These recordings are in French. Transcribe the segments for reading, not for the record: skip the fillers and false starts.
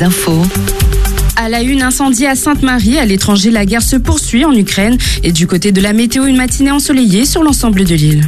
Info. À la une, incendie à Sainte-Marie. À l'étranger, la guerre se poursuit en Ukraine. Et du côté de la météo, une matinée ensoleillée sur l'ensemble de l'île.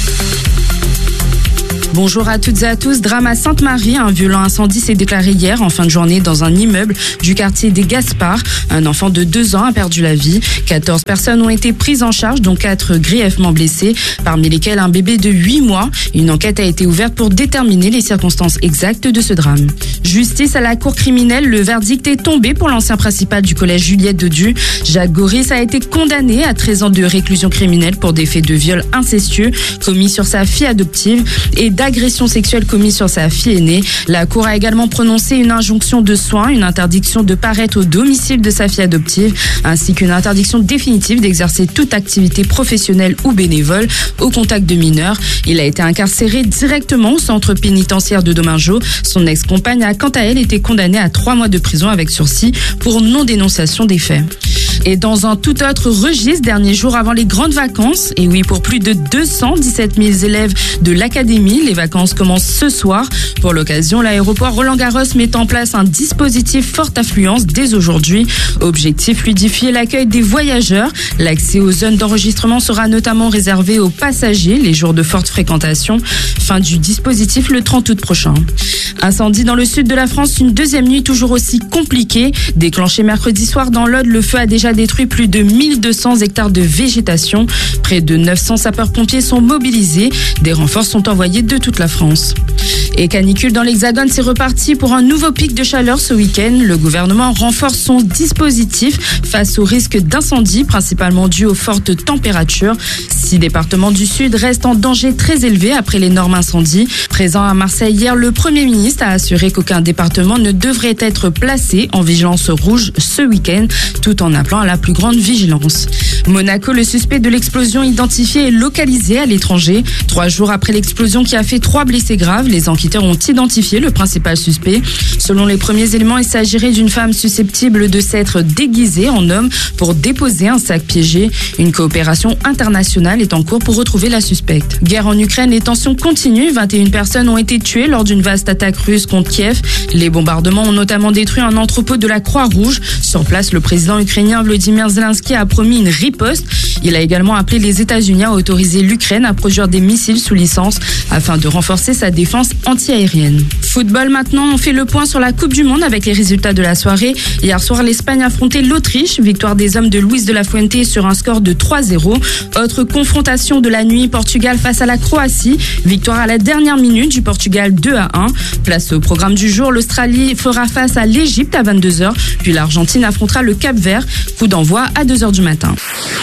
Bonjour à toutes et à tous. Drame à Sainte-Marie. Un violent incendie s'est déclaré hier en fin de journée dans un immeuble du quartier des Gaspards. Un enfant de 2 ans a perdu la vie. 14 personnes ont été prises en charge, dont 4 grièvement blessées, parmi lesquelles un bébé de 8 mois. Une enquête a été ouverte pour déterminer les circonstances exactes de ce drame. Justice à la cour criminelle. Le verdict est tombé pour l'ancien principal du collège Juliette de Dieu. Jacques Goris a été condamné à 13 ans de réclusion criminelle pour des faits de viol incestueux commis sur sa fille adoptive et d'agression sexuelle commise sur sa fille aînée. La Cour a également prononcé une injonction de soins, une interdiction de paraître au domicile de sa fille adoptive, ainsi qu'une interdiction définitive d'exercer toute activité professionnelle ou bénévole au contact de mineurs. Il a été incarcéré directement au centre pénitentiaire de Domingo. Son ex-compagne a quant à elle été condamnée à 3 mois de prison avec sursis pour non-dénonciation des faits. Et dans un tout autre registre, dernier jour avant les grandes vacances, et oui, pour plus de 217 000 élèves de l'académie, les vacances commencent ce soir. Pour l'occasion, l'aéroport Roland-Garros met en place un dispositif forte affluence dès aujourd'hui. Objectif, fluidifier l'accueil des voyageurs. L'accès aux zones d'enregistrement sera notamment réservé aux passagers les jours de forte fréquentation. Fin du dispositif le 30 août prochain. Incendie dans le sud de la France, une deuxième nuit toujours aussi compliquée. Déclenché mercredi soir dans l'Aude, le feu a déjà détruit plus de 1200 hectares de végétation. Près de 900 sapeurs-pompiers sont mobilisés. Des renforts sont envoyés de toute la France. Et canicule dans l'Hexagone, c'est reparti pour un nouveau pic de chaleur ce week-end. Le gouvernement renforce son dispositif face au risque d'incendie, principalement dû aux fortes températures. 6 départements du Sud restent en danger très élevé après l'énorme incendie. Présent à Marseille hier, le Premier ministre a assuré qu'aucun département ne devrait être placé en vigilance rouge ce week-end, tout en appelant à la plus grande vigilance. Monaco, le suspect de l'explosion identifié est localisé à l'étranger. 3 jours après l'explosion qui a fait 3 blessés graves, les enquêteurs ont identifié le principal suspect. Selon les premiers éléments, il s'agirait d'une femme susceptible de s'être déguisée en homme pour déposer un sac piégé. Une coopération internationale est en cours pour retrouver la suspecte. Guerre en Ukraine, les tensions continuent. 21 personnes ont été tuées lors d'une vaste attaque russe contre Kiev. Les bombardements ont notamment détruit un entrepôt de la Croix-Rouge. Sur place, le président ukrainien Volodymyr Zelensky a promis une riposte. Il a également appelé les États-Unis à autoriser l'Ukraine à produire des missiles sous licence afin de renforcer sa défense anti-aérienne. Football maintenant, on fait le point sur la Coupe du Monde avec les résultats de la soirée. Hier soir, l'Espagne affrontait l'Autriche. Victoire des hommes de Luis de la Fuente sur un score de 3-0. Autre confrontation de la nuit, Portugal face à la Croatie. Victoire à la dernière minute du Portugal 2-1. Place au programme du jour, l'Australie fera face à l'Égypte à 22h. Puis l'Argentine affrontera le Cap-Vert. Coup d'envoi à 2h du matin.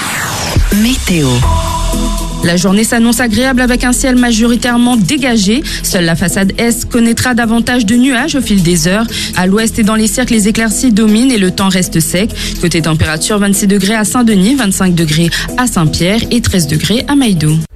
Météo. La journée s'annonce agréable avec un ciel majoritairement dégagé. Seule la façade Est connaîtra davantage de nuages au fil des heures. À l'ouest et dans les cercles, les éclaircies dominent et le temps reste sec. Côté température, 26 degrés à Saint-Denis, 25 degrés à Saint-Pierre et 13 degrés à Maïdo.